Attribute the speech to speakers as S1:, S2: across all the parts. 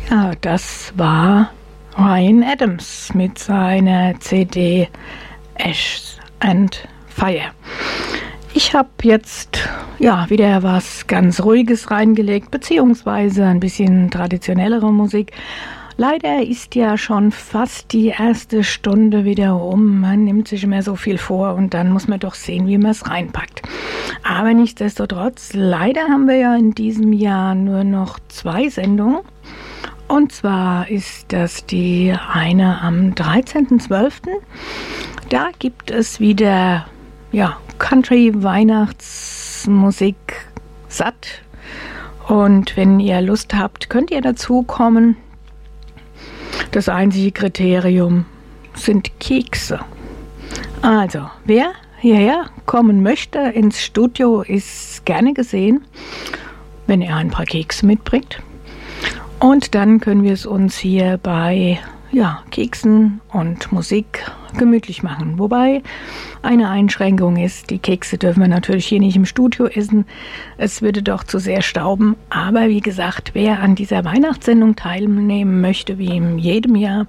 S1: Ja, das war Ryan Adams mit seiner CD Ash and Fire. Ich habe jetzt wieder was ganz Ruhiges reingelegt, beziehungsweise ein bisschen traditionellere Musik. Leider ist ja schon fast die erste Stunde wieder um. Man nimmt sich immer so viel vor und dann muss man doch sehen, wie man es reinpackt. Aber nichtsdestotrotz, leider haben wir ja in diesem Jahr nur noch 2 Sendungen. Und zwar ist das die eine am 13.12. Da gibt es wieder Country-Weihnachtsmusik satt. Und wenn ihr Lust habt, könnt ihr dazu kommen. Das einzige Kriterium sind Kekse. Also, wer hierher kommen möchte ins Studio, ist gerne gesehen, wenn er ein paar Kekse mitbringt. Und dann können wir es uns hier bei Keksen und Musik gemütlich machen. Wobei eine Einschränkung ist, die Kekse dürfen wir natürlich hier nicht im Studio essen. Es würde doch zu sehr stauben. Aber wie gesagt, wer an dieser Weihnachtssendung teilnehmen möchte, wie in jedem Jahr,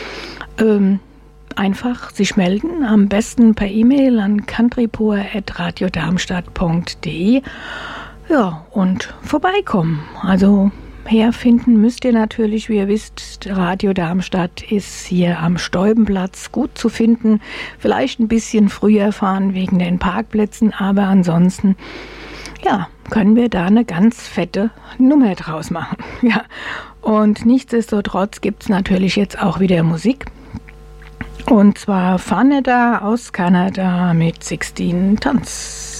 S1: einfach sich melden. Am besten per E-Mail an countrypur@radiodarmstadt.de. Ja, und vorbeikommen. Also herfinden müsst ihr natürlich, wie ihr wisst, Radio Darmstadt ist hier am Steubenplatz gut zu finden. Vielleicht ein bisschen früher fahren wegen den Parkplätzen, aber ansonsten, können wir da eine ganz fette Nummer draus machen. Ja, und nichtsdestotrotz gibt es natürlich jetzt auch wieder Musik. Und zwar Faneda aus Kanada mit 16 Tons.